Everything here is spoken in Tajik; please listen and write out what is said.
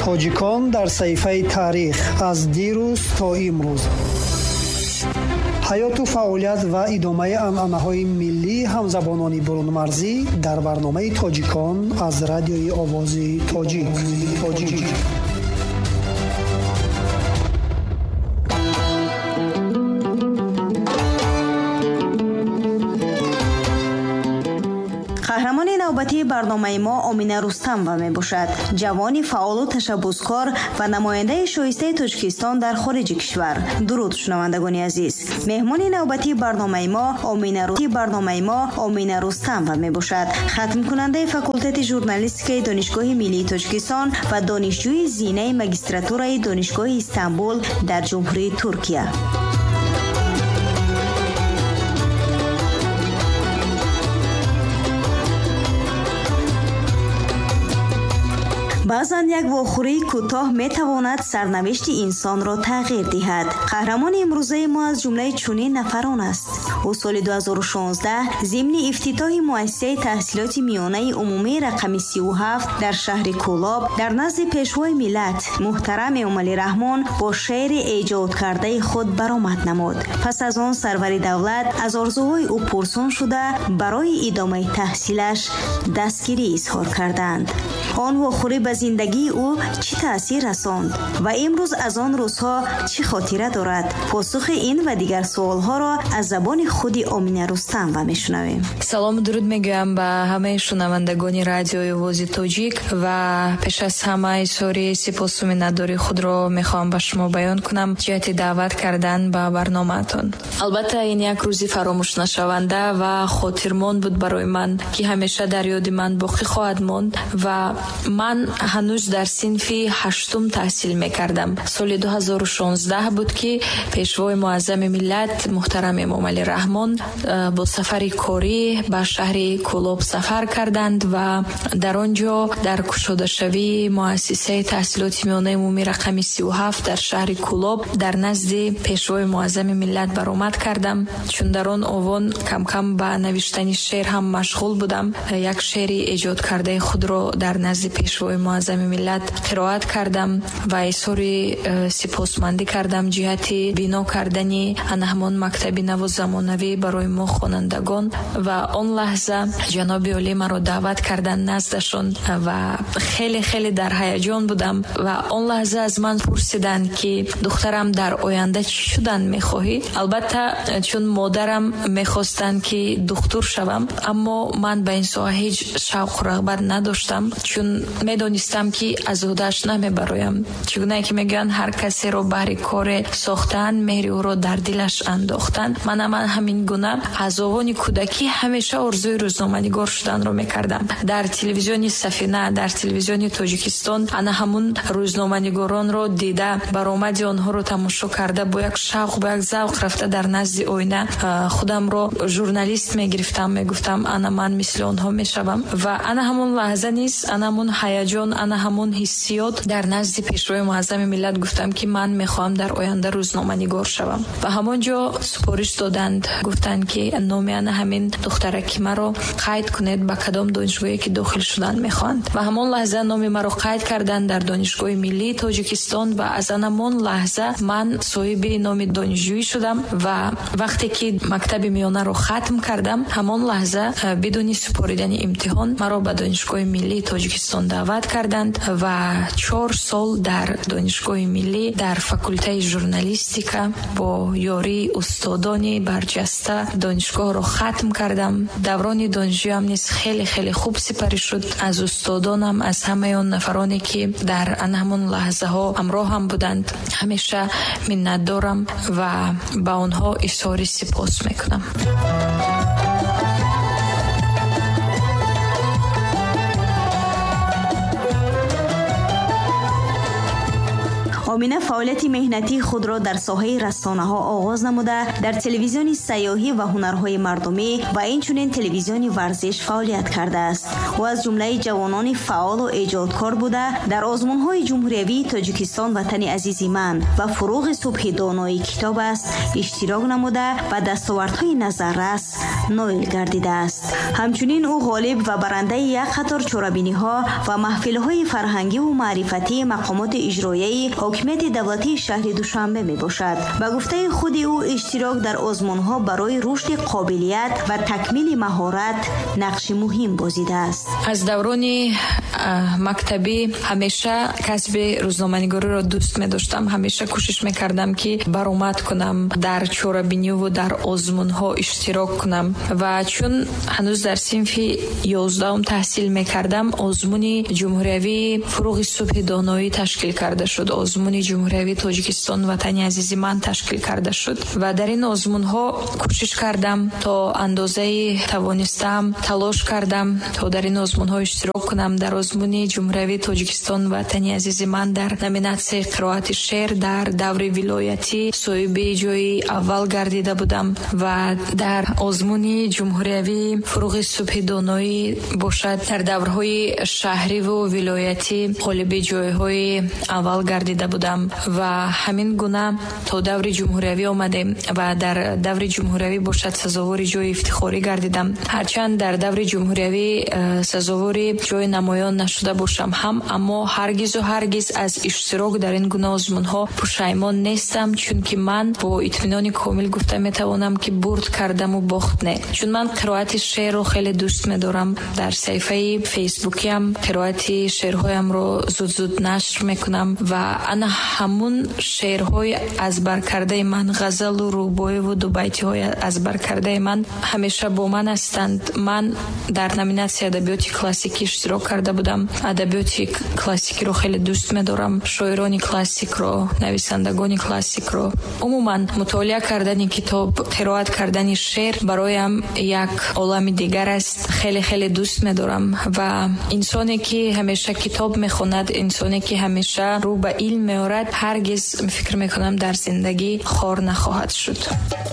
тоҷикон дар саҳифаи таърих аз дирӯз то имрӯз. ҳаёту фаъолият ва идомаи анъанаҳои миллии ҳамзабонони бурунмарзӣ дар барномаи тоҷикон аз радиои овози тоҷик. қаҳрамони навбатии барномаи мо Омина Рустамова мебошад. ҷавони фаъолу ташаббускор ва намояндаи шоистаи Тоҷикистон дар хориҷи кишвар. дуруд шунавандагони азиз. меҳмони навбатии барномаи мо Омина Рустамова мебошад. хатмкунандаи факултати журналистикаи Донишгоҳи Миллии Тоҷикистон ва донишҷӯи зинаи магистратураи Донишгоҳи Истанбул дар ҷумҳурии Туркия. баъзан як вохӯрии кӯтоҳ метавонад сарнавишти инсонро тағйир диҳад. қаҳрамони имрӯзаи мо аз ҷумлаи чунин нафарон аст. ӯ соли 2016 зимни ифтитоҳи муассисаи таҳсилоти миёнаи умумии рақами 37 дар шаҳри Кӯлоб дар назди пешвои миллат муҳтарам Эмомалӣ Раҳмон бо шеъри эҷодкардаи худ баромад намуд. пас аз он сарвари давлат аз орзуҳои ӯ пурсон шуда барои идомаи таҳсилаш дастгирӣ изҳор карданд. он вохӯрӣ ба зиндагии ӯ чӣ таъсир расонд ва имрӯз аз он рӯзҳо чӣ хотира дорад? посухи ин ва дигар суолҳоро аз забони худи Омина Рустамова мешунавем. салому дуруд мегӯям ба ҳамаи шунавандагони радиои овози тоҷик ва пеш аз ҳама изҳори сипосу миннатдории худро мехоҳам ба шумо баён кунам ҷиҳати даъват кардан ба барномаатон. албатта ин як рӯзи фаромӯшнашаванда ва хотирмон буд барои ман, ки ҳамеша дар ёди ман боқӣ хоҳад монд. ва ман ҳанӯз дар синфи 8-ум таҳсил мекардам. соли 2016 буд ки пешвои муаззами миллат муҳтарам Эмомалӣ Раҳмон бо сафари корӣ ба шаҳри Кӯлоб сафар карданд ва дар он ҷо дар кушодашавии муассисаи таҳсилоти миёнаи умумии рақами 37 дар шаҳри Кӯлоб дар назди пешвои муаззами миллат баромад кардам. чун дар он овон камкам ба навиштани шеър ҳам машғул будам. як шеъри эҷодкардаи худро дар назди пешвои муаззами миллат қироат кардам ва изҳори сипосмандӣ кардам ҷиҳати бино кардани ана ҳамон мактаби наву замонавӣ барои мо хонандагон. ва он лаҳза ҷаноби олӣ маро даъват карданд наздашон ва хеле дар ҳаяҷон будам. ва он лаҳза аз ман пурсиданд ки духтарам, дар оянда чӣ шудан мехоҳӣ? албатта чун модарам мехостанд ки духтур шавам, аммо ман ба ин соҳа ҳеҷ шавқу рағбат надоштам, чун медонистам ки азодааш намебароям. чӣ гуна ки мегӯянд ҳар касеро баҳри коре сохтаанд, меҳри ӯро дар дилаш андохтанд. ман ҳамин гуна аз овони кӯдакӣ ҳамеша орзуи рӯзноманигор шуданро мекардам. дар телевизиони Сафина, дар телевизиони Тоҷикистон ана ҳамун рӯзноманигоронро дида, баромади онҳоро тамошо карда, бо як шавқ, бо як завқ рафта дар назди оина худамро журналист мегирифтам, мегуфтам ана ман мисли онҳо мешавам. ва ана ҳамун лаҳза низ, ана ҳамун ҳаяҷон, ана ҳамун ҳиссиёт дар назди пешвои муаззами миллат гуфтам ки ман мехоҳам дар оянда рӯзноманигор шавам. ва ҳамон ҷо супориш доданд, гуфтанд ки номи ана ҳамин духтараки маро қайд кунед ба кадом донишгоҳе ки дохил шудан мехоҳанд. ва ҳамон лаҳза номи маро қайд карданд дар Донишгоҳи Миллии Тоҷикистон. ва аз ана ҳамон лаҳза ман соҳиби номи донишҷӯӣ шудам. ва вақте ки мактаби миёнаро хатм кардам, ҳамон лаҳза бидуни супоридани имтиҳон маро ба Донишгоҳи Миллии Тоҷикистон даъват карданд ва 4 сол дар Донишгоҳи Миллӣ дар факултаи журналистика бо ёрии устодони барҷаста донишгоҳро хатм кардам. даврони донишҷӯям низ хеле хуб сипарӣ шуд. аз устодонам, аз ҳамаи он нафароне ки дар ана ҳамон лаҳзаҳо ҳамроҳам буданд, ҳамеша миннатдорам ва ба онҳо изҳори сипос мекунам. آمینه فعالیت مهنتی خود را در ساحه رسانه‌ها آغاز نموده در تلویزیون سیاحی و هنرهای مردمی و اینچنین تلویزیون ورزش فعالیت کرده است. و از جمله جوانان فعال و ایجادکار بوده در آزمون‌های جمهوری تاجیکستان وطن عزیز من و فروغ صبح دانایی کتاب است اشتراک نموده و دستاوردهای نظررس نایل گردیده است. همچنین او غالب و برنده یک قطار چورابینی‌ها و محفل‌های فرهنگی و معرفتی مقامات اجرایی حاکمیت دولتی شهر دوشنبه میباشد. به گفته خود او اشتراک در آزمون‌ها برای رشد قابلیت و تکمیل مهارت نقش مهم بازیده است. از دوران مکتبی همیشه کسب روزنامه‌نگاری را دوست می‌داشتم. همیشه کوشش می‌کردم که برآمد کنم در چورابینی و در آزمون‌ها اشتراک کنم و چون هنوز در صنف 11 تحصیل می‌کردم آزمون جمهوری فروغ صبح دانایی تشکیل کرده شد. آزمون جمهوری تاجیکستان وطن عزیز من تشکیل کرده شد و در این آزمون‌ها کوشش کردم تا اندازه توانستم تلاش کردم تا در این آزمون‌ها اشتراک کنم. در آزمون جمهوری تاجیکستان وطن عزیز من در نامیناسیون قرائت شعر در دور ولایتی صاحب جای اول گردیده بودم و در آزمون جمهوری فروغ صبح دانایی باشد در دورهای شهری و ولایتی غالب جایهای اول گردیده بودم و همین گونه تا دور جمهوری آمدیم و در دور جمهوری باشد سزاوار جای افتخاری گردیدم. هرچند در دور جمهوری سزاوار جای نمایان نشده باشم هم، اما هرگز و هرگز از اشتراک در این گونه آزمون‌ها پشیمان نیستم، چون که من با اطمینان کامل گفته میتوانم که برد کردم و باخت نه. چون من قرائت شعر رو خیلی دوست می‌دارم. در صفحه فیسبوکیم قرائت شعرهایم رو زود نشر میکنم و انا همون شعرهای از بر کرده من، غزل و رباعی و دو بیتی های از بر کرده من همیشه با من هستند. من در نامیناسیون ادبیات کلاسیکی اشتراک کرده بودم. ادبیات کلاسیکی رو خیلی دوست می‌دارم. شاعران کلاسیک رو، نویسندگان کلاسیک رو، عموما مطالعه کردن کتاب، قرائت کردن شعر برایم یک عالم دیگر است. خیلی دوست می‌دارم و انسانی که همیشه کتاب می‌خواند، انسانی که همیشه رو به علم می‌آورد، هرگز فکر می‌کنم در زندگی خار نخواهد شد.